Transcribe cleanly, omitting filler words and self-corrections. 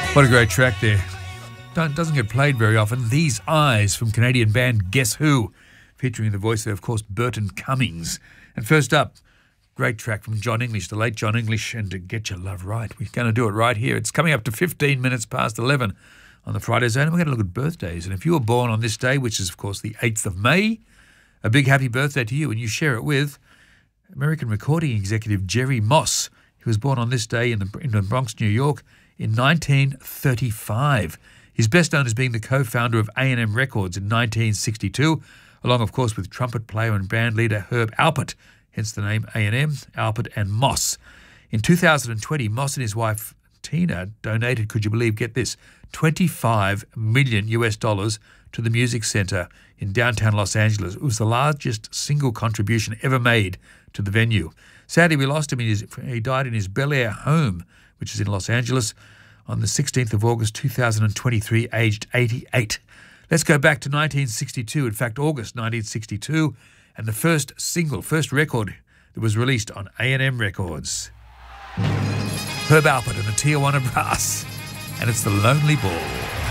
What a great track there. Doesn't get played very often. These Eyes from Canadian band Guess Who, featuring the voice of course, Burton Cummings. And first up, great track from John English, the late John English, and To Get Your Love Right. We're going to do it right here. It's coming up to 15 minutes past 11 on the Friday Zone, and we're going to look at birthdays. And if you were born on this day, which is, of course, the 8th of May, a big happy birthday to you, and you share it with American recording executive Jerry Moss, who was born on this day in the Bronx, New York, in 1935. He's best known as being the co-founder of A&M Records in 1962, along, of course, with trumpet player and band leader Herb Alpert, hence the name A&M, Alpert and Moss. In 2020, Moss and his wife Tina donated, could you believe, get this, $25 million to the Music Center in downtown Los Angeles. It was the largest single contribution ever made to the venue. Sadly, we lost him. He died in his Bel Air home, which is in Los Angeles, on the 16th of August 2023, aged 88. Let's go back to 1962, in fact, August 1962, and the first record that was released on A&M Records. Herb Alpert and the Tijuana Brass, and it's The Lonely Ball.